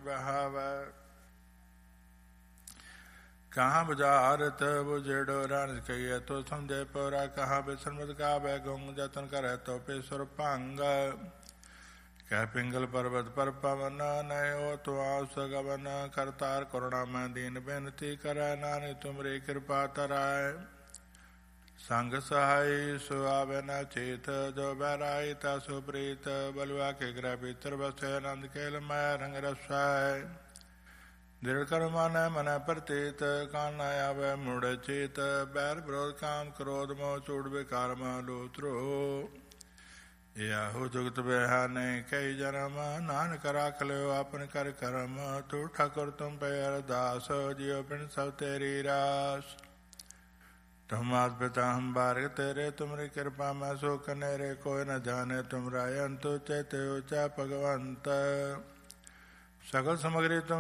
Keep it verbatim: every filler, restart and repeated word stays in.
बहावै। कहाँ बुझारत बुझेड़ो रान कहिए तो समझे पोरा। कहाँ बिसरमत का वै गुंग जतन करे तो पेसुर भंग। कह पिंगल पर्वत पर पवन नय ओ तो आस गवन। करतार करुणा मैं दीन बेनती करै नानी तुमरी कृपा तराय। संग सहाय सुहावे न चेत जो बैराई ता सुप्रीत। बलुआ के ग्रह भीतर बसे नंद केल मैं रंग रसाय। दृढ़ कर मन मन प्रतीत कान आवे मुड़ चेत। बैर विरोध काम क्रोध मोह चूड़ विकार लोत्रो। याहू जुगत बिहाने कई जन्म नानक राख लो अपन कर करम। तू ठाकुर तुम पे अरदास जियो पिन सब तेरी रास। तुम मात पिता हम बारग तेरे तुमरी कृपा मैं सो कनेरे। कोई न जाने तुमरा अंतु चैते ऊंचा भगवंत। सकल सामग्री तुम